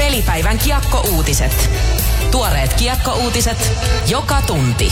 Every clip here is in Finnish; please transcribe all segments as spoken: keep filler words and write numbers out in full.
Pelipäivän Kiekko-uutiset. Tuoreet Kiekko-uutiset joka tunti.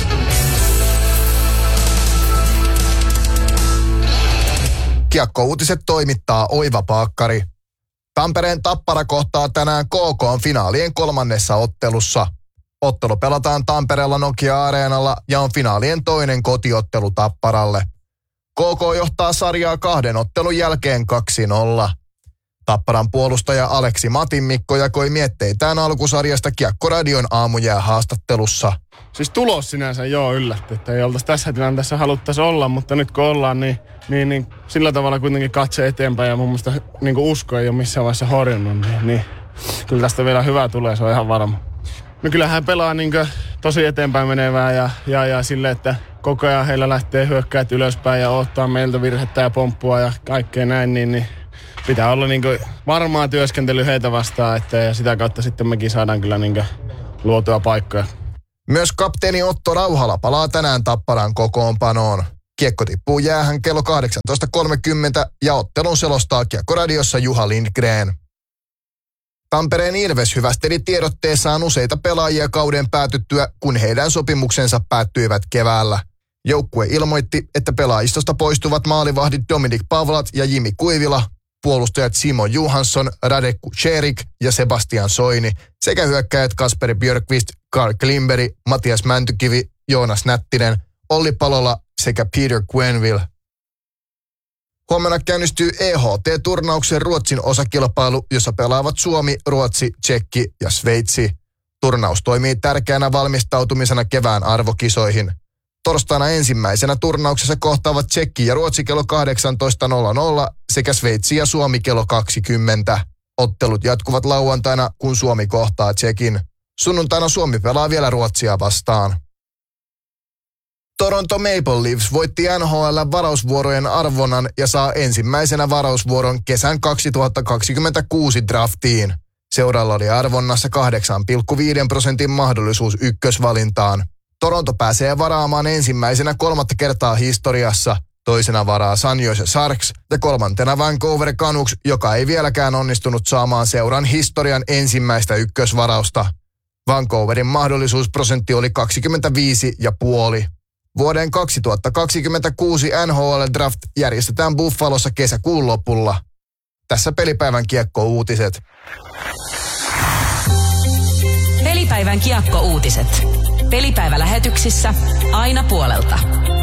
Kiekko-uutiset toimittaa Oiva Paakkari. Tampereen Tappara kohtaa tänään K K:n finaalien kolmannessa ottelussa. Ottelu pelataan Tampereella Nokia-areenalla ja on finaalien toinen kotiottelu Tapparalle. K K johtaa sarjaa kahden ottelun jälkeen kaksi nolla. Tapparan puolustaja Aleksi Matinmikko jakoi mietteitään alkusarjasta Kiekko-radion aamujää haastattelussa. Siis tulos sinänsä joo yllätti, että ei oltaisi tässä tilanteessa haluttaisi olla, mutta nyt kun ollaan, niin, niin, niin sillä tavalla kuitenkin katse eteenpäin ja mun mielestä niin usko ei ole missään vaiheessa horjunut, niin, niin kyllä tästä vielä hyvä tulee, se on ihan varma. No kyllähän pelaa niin tosi eteenpäin menevää ja, ja, ja sille, että koko ajan heillä lähtee hyökkäät ylöspäin ja ottaa meiltä virhettä ja pomppua ja kaikkea näin, niin, niin pitää olla niin varmaa työskentely heitä vastaan, että, ja sitä kautta sitten mekin saadaan kyllä niin luotua paikkoja. Myös kapteeni Otto Rauhala palaa tänään Tapparan kokoonpanoon. Kiekko tippuu jäähän kello kahdeksantoista kolmekymmentä ja ottelun selostaa Kiekko-radiossa Juha Lindgren. Tampereen Ilves hyvästeli tiedotteessaan useita pelaajia kauden päätyttyä, kun heidän sopimuksensa päättyivät keväällä. Joukkue ilmoitti, että pelaajistosta poistuvat maalivahdit Dominik Pavlat ja Jimi Kuivila, puolustajat Simo Johansson, Radek Kucherik ja Sebastian Soini sekä hyökkäjät Kasperi Björkqvist, Carl Klimberg, Matias Mäntykivi, Joonas Nättinen, Olli Palola sekä Peter Quenneville. Huomenna käynnistyy E H T-turnauksen Ruotsin osakilpailu, jossa pelaavat Suomi, Ruotsi, Tšekki ja Sveitsi. Turnaus toimii tärkeänä valmistautumisena kevään arvokisoihin. Torstaina ensimmäisenä turnauksessa kohtaavat Tšekki ja Ruotsi kello kahdeksantoista nolla nolla sekä Sveitsi ja Suomi kello kaksikymmentä. Ottelut jatkuvat lauantaina, kun Suomi kohtaa Tšekin. Sunnuntaina Suomi pelaa vielä Ruotsia vastaan. Toronto Maple Leafs voitti N H L-varausvuorojen arvonnan ja saa ensimmäisenä varausvuoron kesän kaksituhattakaksikymmentäkuusi draftiin. Seuralla oli arvonnassa kahdeksan pilkku viisi prosentin mahdollisuus ykkösvalintaan. Toronto pääsee varaamaan ensimmäisenä kolmatta kertaa historiassa, toisena varaa San Jose Sharks ja kolmantena Vancouver Canucks, joka ei vieläkään onnistunut saamaan seuran historian ensimmäistä ykkösvarausta. Vancouverin mahdollisuusprosentti oli kaksikymmentäviisi pilkku viisi. Vuoden kaksituhattakaksikymmentäkuusi N H L-draft järjestetään Buffalossa kesäkuun lopulla. Tässä Pelipäivän Kiekko-uutiset. Pelipäivän Kiekko-uutiset. Pelipäivälähetyksissä aina puolelta.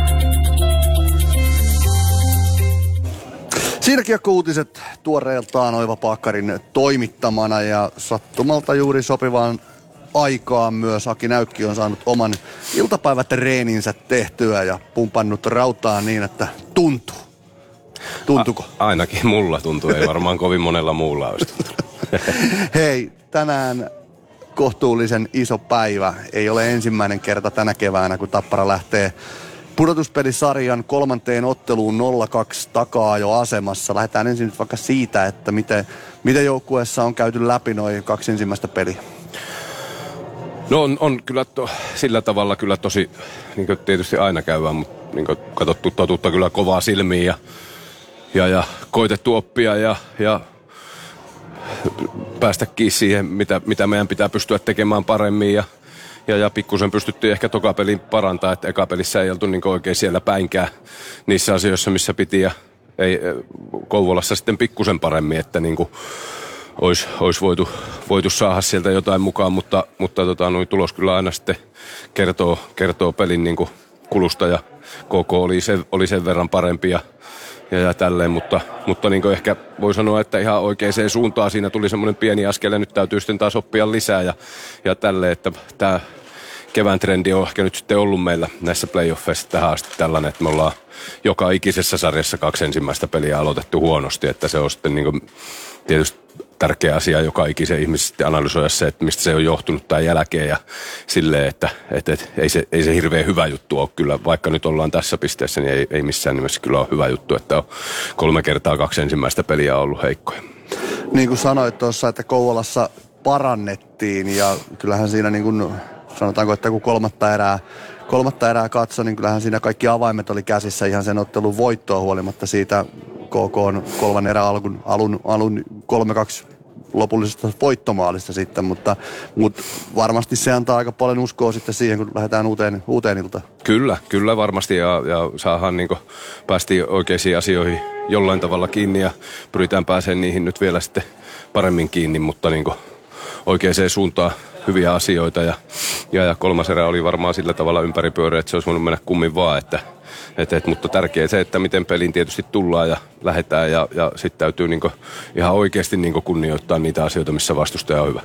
Siinä Kiekko-uutiset tuoreeltaan Oiva Paakkarin toimittamana ja sattumalta juuri sopivaan aikaan myös Aki Näykki on saanut oman iltapäivätreeninsä tehtyä ja pumpannut rautaa niin, että tuntuu. Tuntuko? A- ainakin mulla tuntuu, ei varmaan kovin monella muulla olisi tuntunut. Hei, tänään kohtuullisen iso päivä. Ei ole ensimmäinen kerta tänä keväänä, kun Tappara lähtee pudotuspelisarjan kolmanteen otteluun nolla kaksi takaa jo asemassa. Lähdetään ensin nyt vaikka siitä, että miten, miten joukkueessa on käyty läpi noin kaksi ensimmäistä peliä. No on, on kyllä to, sillä tavalla kyllä tosi, niin kuin tietysti aina käydään, mutta niin kuin katsottu totuutta kyllä kovaa silmiin ja, ja, ja koitettu oppia ja, ja päästä kiinni siihen, mitä, mitä meidän pitää pystyä tekemään paremmin ja, ja, ja pikkusen pystyttiin ehkä toka pelin parantaa, että eka pelissä ei oltu niin oikein siellä päinkään niissä asioissa, missä piti ja ei Kouvolassa sitten pikkusen paremmin, että niin kuin Olisi, olisi voitu, voitu saada sieltä jotain mukaan, mutta, mutta tota, nuo tulos kyllä aina sitten kertoo, kertoo pelin niin kuin kulusta ja K K oli sen, oli sen verran parempi ja, ja, ja tälleen, mutta, mutta niin kuin ehkä voi sanoa, että ihan oikeaan suuntaan siinä tuli semmoinen pieni askel ja nyt täytyy sitten taas oppia lisää ja, ja tälleen, että tämä kevään trendi on ehkä nyt sitten ollut meillä näissä playoffeissa tähän asti tällainen, että me ollaan joka ikisessä sarjassa kaksi ensimmäistä peliä aloitettu huonosti, että se on sitten niin kuin tietysti tärkeä asia joka ikisen ihmisen sitten analysoida se, että mistä se on johtunut tämän jälkeen ja silleen, että et, et, ei, se, ei se hirveän hyvä juttu ole kyllä, vaikka nyt ollaan tässä pisteessä, niin ei, ei missään nimessä kyllä ole hyvä juttu, että on kolme kertaa kaksi ensimmäistä peliä ollut heikkoja. Niin kuin sanoit tuossa, että Kouvolassa parannettiin ja kyllähän siinä niin kuin sanotaanko, että kun kolmatta erää, kolmatta erää katsoi, niin kyllähän siinä kaikki avaimet oli käsissä ihan sen ottelun voittoa huolimatta siitä K K:n kolman erän alun, alun, alun kolme kaksi lopullisesta voittomaalista sitten, mutta, mutta varmasti se antaa aika paljon uskoa sitten siihen, kun lähdetään uuteen, uuteen iltaan. Kyllä, kyllä varmasti ja, ja saadaan niin kuin, päästiin oikeisiin asioihin jollain tavalla kiinni ja pyritään pääsemään niihin nyt vielä sitten paremmin kiinni, mutta niin kuin oikeaan suuntaan hyviä asioita ja, ja, ja kolmas erä oli varmaan sillä tavalla ympäripyöreä, että se olisi voinut mennä kummin vaan, että Et, et, mutta tärkeää se, että miten peliin tietysti tullaan ja lähdetään ja, ja sitten täytyy niinku ihan oikeasti niinku kunnioittaa niitä asioita, missä vastustaja on hyvä.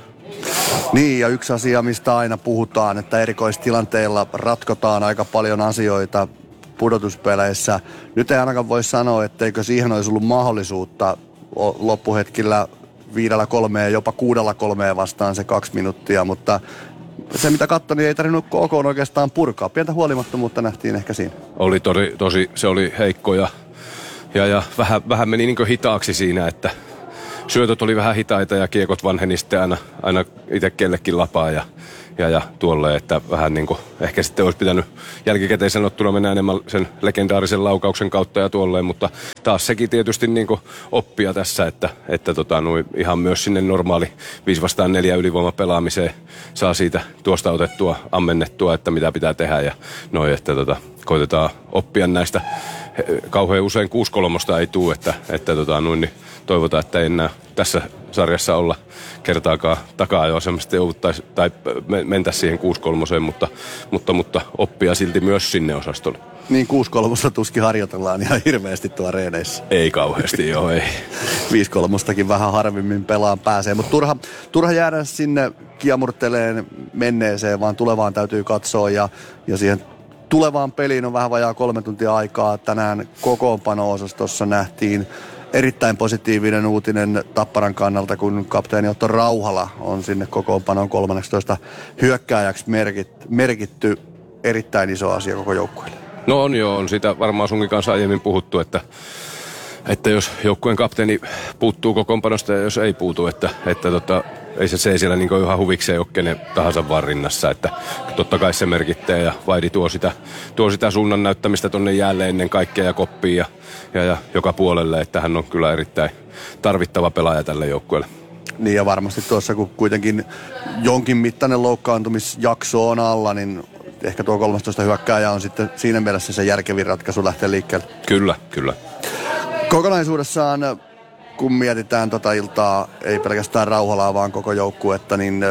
Niin, ja yksi asia, mistä aina puhutaan, että erikoistilanteilla ratkotaan aika paljon asioita pudotuspeleissä. Nyt ei ainakaan voi sanoa, etteikö siihen olisi ollut mahdollisuutta loppuhetkillä viidellä kolmeen, jopa kuudella kolmeen vastaan se kaksi minuuttia, mutta se mitä katsoin, niin ei tarvinnut kokoon oikeastaan purkaa. Pientä huolimattomuutta nähtiin ehkä siinä. Oli tosi, tosi se oli heikko ja, ja, ja vähän, vähän meni niin kuin hitaaksi siinä, että syötöt oli vähän hitaita ja kiekot vanheni sitten aina, aina itse kellekin lapaa ja, ja, ja tuolle, että vähän niin kuin ehkä sitten olisi pitänyt jälkikäteen sanottuna mennä enemmän sen legendaarisen laukauksen kautta ja tuolleen, mutta taas sekin tietysti niin kuin oppia tässä, että, että tota, no, ihan myös sinne normaali viisi vastaan neljä ylivoimapelaamiseen saa siitä tuosta otettua, ammennettua, että mitä pitää tehdä ja noin, että tota, koitetaan oppia näistä. Kauhean usein kuusi kolmosta ei tule, että, että tota, noin, niin toivotaan, että ei enää tässä sarjassa olla kertaakaan takaa jo semmoista jouduttaisi tai mentäisi siihen kuusi kolmoseen, mutta, mutta, mutta oppia silti myös sinne osastolle. Niin kuusi kolmosta tuskin harjoitellaan ihan hirveästi tuolla reeneissä. Ei kauheasti, joo ei. viisi kolmostakin vähän harvemmin pelaan pääsee, mutta turha, turha jäädä sinne kiemurteleen menneeseen, vaan tulevaan täytyy katsoa ja, ja siihen tulevaan peliin on vähän vajaa kolme tuntia aikaa. Tänään kokoonpano-osastossa nähtiin erittäin positiivinen uutinen Tapparan kannalta, kun kapteeni Otto Rauhala on sinne kokoonpanon kolmannentoista hyökkääjäksi merkit, merkitty. Erittäin iso asia koko joukkueelle. No on joo, on sitä varmaan sunkin kanssa aiemmin puhuttu, että, että jos joukkueen kapteeni puuttuu kokoonpanosta ja jos ei puutu, että, että tota, ei se, se ei siellä niin ihan huvikseen ole kenen tahansa vaan rinnassa, että totta kai se merkittää ja Vaidi tuo sitä, tuo sitä suunnan näyttämistä tonne jäälle ennen kaikkea ja koppiin ja, ja, ja joka puolelle, että hän on kyllä erittäin tarvittava pelaaja tälle joukkueelle. Niin ja varmasti tuossa kun kuitenkin jonkin mittainen loukkaantumisjakso on alla, niin ehkä tuo kolmetoista hyökkääjä on sitten siinä mielessä se järkevin ratkaisu lähteä liikkeelle. Kyllä, kyllä. Kokonaisuudessaan kun mietitään tota iltaa, ei pelkästään Rauhalaa, vaan koko joukkuetta, niin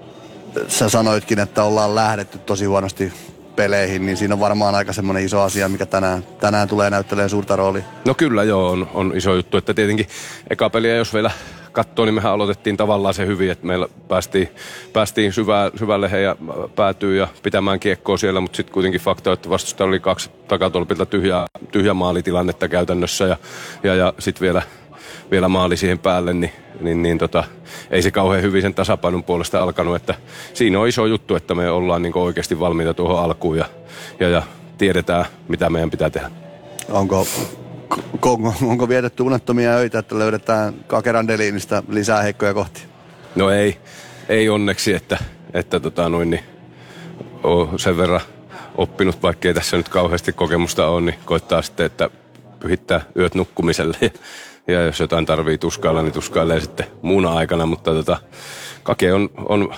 sä sanoitkin, että ollaan lähdetty tosi huonosti peleihin, niin siinä on varmaan aika semmoinen iso asia, mikä tänään, tänään tulee näyttelemään suurta roolia. No kyllä joo, on, on iso juttu, että tietenkin eka peliä, jos vielä katsoo, niin mehän aloitettiin tavallaan se hyvin, että meillä päästiin, päästiin syvää, syvälle he ja päätyy ja pitämään kiekkoa siellä, mutta sitten kuitenkin fakta, että vastusta oli kaksi takatolpilta tyhjää, tyhjä maalitilannetta käytännössä ja, ja, ja sitten vielä vielä maali siihen päälle, niin, niin, niin tota, ei se kauhean hyvin sen tasapainon puolesta alkanut, että siinä on iso juttu, että me ollaan niin oikeasti valmiita tuohon alkuun ja, ja, ja tiedetään, mitä meidän pitää tehdä. Onko, onko, onko vietetty unettomia öitä, että löydetään Kakeran Deliinistä lisää heikkoja kohtia? No ei, ei onneksi, että, että tota noin, niin, olen sen verran oppinut, vaikkei tässä nyt kauheasti kokemusta ole, niin koittaa sitten, että pyhittää yöt nukkumiselle ja Ja jos jotain tarvii tuskailla, niin tuskailee sitten muuna aikana, mutta tota, Kake on, on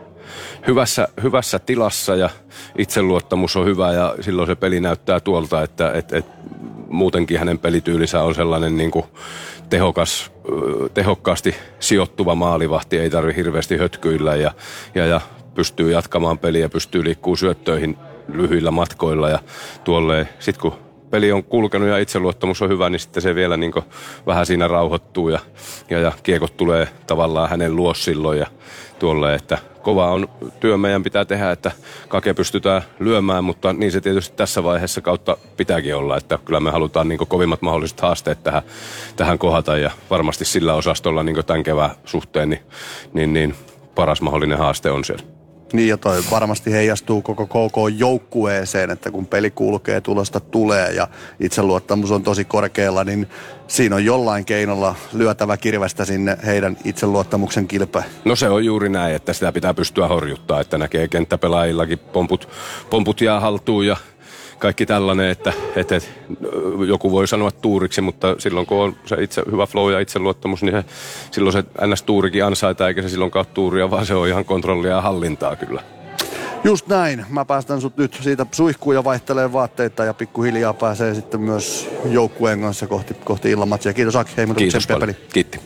hyvässä, hyvässä tilassa ja itseluottamus on hyvä ja silloin se peli näyttää tuolta, että et, et, muutenkin hänen pelityylinsä on sellainen niin kuin tehokas, tehokkaasti sijoittuva maalivahti, ei tarvitse hirveästi hötkyillä ja, ja, ja pystyy jatkamaan peliä, pystyy liikkuu syöttöihin lyhyillä matkoilla ja tuolleen. Sitten kun peli on kulkenut ja itseluottamus on hyvä, niin sitten se vielä niin kuin vähän siinä rauhoittuu ja, ja, ja kiekot tulee tavallaan hänen luos silloin ja tuolle, että kova on työ meidän pitää tehdä, että Kake pystytään lyömään, mutta niin se tietysti tässä vaiheessa kautta pitääkin olla, että kyllä me halutaan niin kuin kovimmat mahdolliset haasteet tähän, tähän kohdata ja varmasti sillä osastolla niin kuin tämän kevään suhteen niin, niin, niin paras mahdollinen haaste on siellä. Niin ja toi varmasti heijastuu koko K K-joukkueeseen, että kun peli kulkee, tulosta tulee ja itseluottamus on tosi korkealla, niin siinä on jollain keinolla lyötävä kirvestä sinne heidän itseluottamuksen kilpeen. No se on juuri näin, että sitä pitää pystyä horjuttaa, että näkee kenttäpelaajillakin pomput, pomput jää haltuun ja kaikki tällainen, että, että, että joku voi sanoa tuuriksi, mutta silloin kun on se itse hyvä flow ja itseluottamus, niin se, silloin se N S-tuurikin ansaitaan, eikä se silloinkaan tuuria, vaan se on ihan kontrollia ja hallintaa kyllä. Just näin. Mä päästän sut nyt siitä suihkuun ja vaihtelee vaatteita ja pikkuhiljaa pääsee sitten myös joukkueen kanssa kohti, kohti illamatsia. Kiitos Aki, hei, Kiitos paljon. Kiitti.